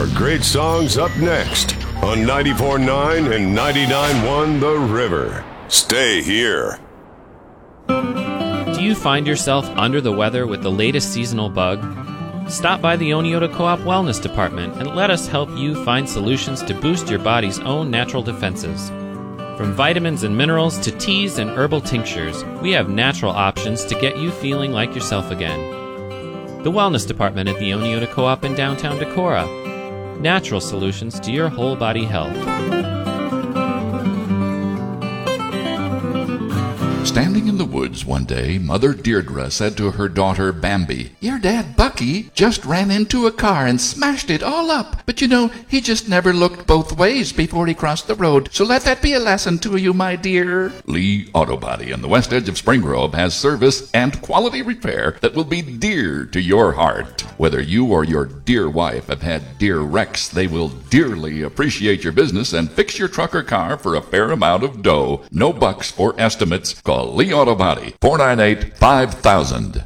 more great songs up next on 94.9 and 99.1 The River. Stay here. Do you find yourself under the weather with the latest seasonal bug? Stop by the Oneota Co-op Wellness Department and let us help you find solutions to boost your body's own natural defenses. From vitamins and minerals to teas and herbal tinctures, we have natural options to get you feeling like yourself again. The Wellness Department at the Oneota Co-op in downtown Decorah. Natural solutions to your whole body health. Standing in the woods one day, Mother Deirdre said to her daughter Bambi, "Your dad, Bucky, just ran into a car and smashed it all up. But you know, he just never looked both ways before he crossed the road. So let that be a lesson to you, my dear." Lee Auto Body on the west edge of Spring Grove has service and quality repair that will be dear to your heart. Whether you or your dear wife have had dear wrecks, they will dearly appreciate your business and fix your truck or car for a fair amount of dough. No bucks or estimates. Call Lee Auto Body, 498-5000.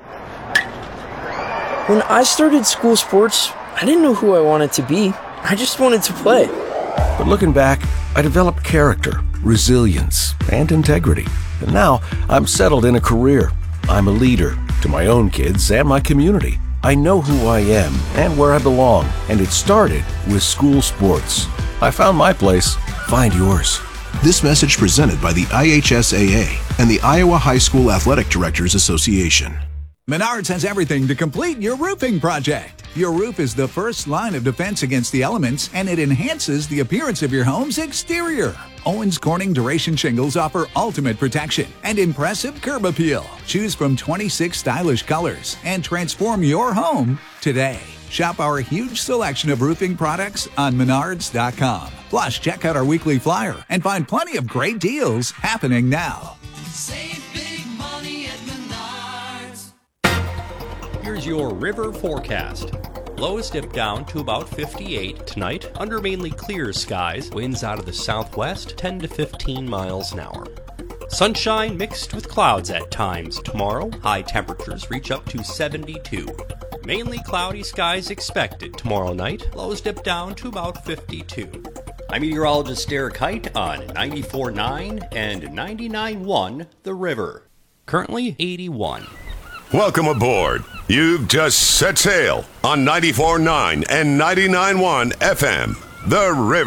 When I started school sports, I didn't know who I wanted to be. I just wanted to play. But looking back, I developed character, resilience, and integrity. And now I'm settled in a career. I'm a leader to my own kids and my community. I know who I am and where I belong, and it started with school sports. I found my place. Find yours. This message presented by the IHSAA and the Iowa High School Athletic Directors Association. Menards has everything to complete your roofing project. Your roof is the first line of defense against the elements, and it enhances the appearance of your home's exterior. Owens Corning Duration Shingles offer ultimate protection and impressive curb appeal. Choose from 26 stylish colors and transform your home today. Shop our huge selection of roofing products on Menards.com. Plus, check out our weekly flyer and find plenty of great deals happening now. Save big money at Menards. Here's your river forecast. Lows dip down to about 58 tonight under mainly clear skies. Winds out of the southwest 10 to 15 miles an hour. Sunshine mixed with clouds at times tomorrow. High temperatures reach up to 72. Mainly cloudy skies expected tomorrow night. Lows dip down to about 52. I'm meteorologist Derek Height on 94.9 and 99.1 The River. Currently 81. Welcome aboard. You've just set sail on 94.9 and 99.1 FM. The River.